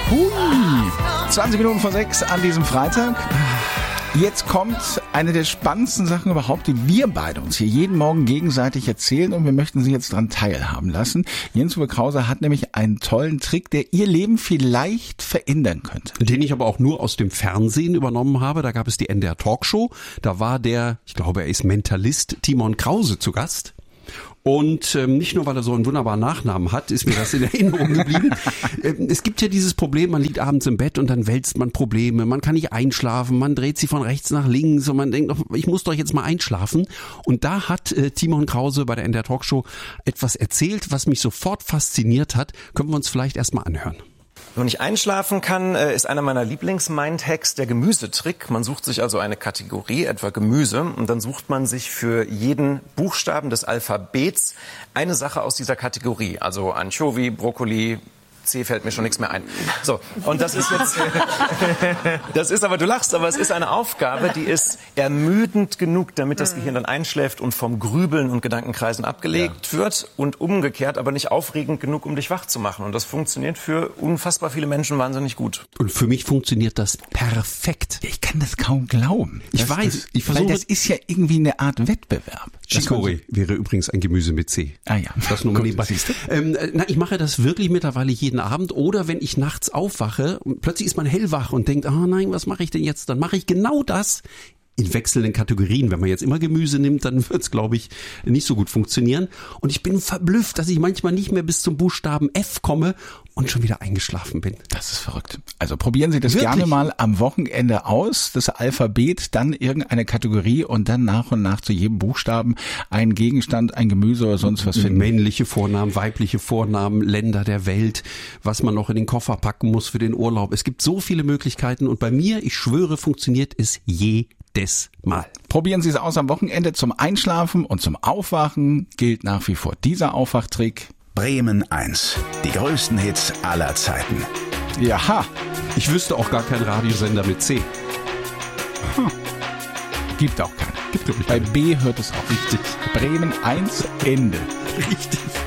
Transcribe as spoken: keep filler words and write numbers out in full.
Hui, zwanzig Minuten vor sechs an diesem Freitag. Jetzt kommt eine der spannendsten Sachen überhaupt, die wir beide uns hier jeden Morgen gegenseitig erzählen, und wir möchten Sie jetzt daran teilhaben lassen. Jens-Uwe Krause hat nämlich einen tollen Trick, der Ihr Leben vielleicht verändern könnte. Den ich aber auch nur aus dem Fernsehen übernommen habe. Da gab es die N D R Talkshow. Da war der, ich glaube, er ist Mentalist, Timon Krause zu Gast. Und ähm, nicht nur, weil er so einen wunderbaren Nachnamen hat, ist mir das in Erinnerung geblieben. ähm, es gibt ja dieses Problem, man liegt abends im Bett und dann wälzt man Probleme. Man kann nicht einschlafen, man dreht sich von rechts nach links und man denkt, ich muss doch jetzt mal einschlafen. Und da hat äh, Timon Krause bei der N D R Talkshow etwas erzählt, was mich sofort fasziniert hat. Können wir uns vielleicht erstmal anhören. Wenn ich einschlafen kann, ist einer meiner Lieblings-Mindhacks der Gemüsetrick. Man sucht sich also eine Kategorie, etwa Gemüse, und dann sucht man sich für jeden Buchstaben des Alphabets eine Sache aus dieser Kategorie. Also Anchovy, Brokkoli, C fällt mir schon nichts mehr ein. So, und das ist jetzt, das ist aber, du lachst, aber es ist eine Aufgabe, die ist ermüdend genug, damit das Gehirn dann einschläft und vom Grübeln und Gedankenkreisen abgelegt ja. wird, und umgekehrt aber nicht aufregend genug, um dich wach zu machen. Und das funktioniert für unfassbar viele Menschen wahnsinnig gut. Und für mich funktioniert das perfekt. Ich kann das kaum glauben. Ich das, weiß, das, ich versuche. Weil das ist ja irgendwie eine Art Wettbewerb. Chicorée wäre übrigens ein Gemüse mit C. Ah ja. Das nur mal nebenbei. Ähm, na, ich mache das wirklich mittlerweile jeden Abend, oder wenn ich nachts aufwache und plötzlich ist man hellwach und denkt, ah nein, was mache ich denn jetzt? Dann mache ich genau das in wechselnden Kategorien. Wenn man jetzt immer Gemüse nimmt, dann wird es, glaube ich, nicht so gut funktionieren. Und ich bin verblüfft, dass ich manchmal nicht mehr bis zum Buchstaben F komme und schon wieder eingeschlafen bin. Das ist verrückt. Also probieren Sie das Wirklich? gerne mal am Wochenende aus, das Alphabet, dann irgendeine Kategorie und dann nach und nach zu jedem Buchstaben ein Gegenstand, ein Gemüse oder sonst was finden. Männliche Vornamen, weibliche Vornamen, Länder der Welt, was man noch in den Koffer packen muss für den Urlaub. Es gibt so viele Möglichkeiten, und bei mir, ich schwöre, funktioniert es jedes Mal. Probieren Sie es aus am Wochenende zum Einschlafen, und zum Aufwachen gilt nach wie vor dieser Aufwachtrick. Bremen eins. Die größten Hits aller Zeiten. Jaha. Ich wüsste auch gar keinen Radiosender mit C. Hm. Gibt auch keinen. Gibt, glaube ich, Bei B hört es auch. Richtig. Bremen eins, Ende. Richtig.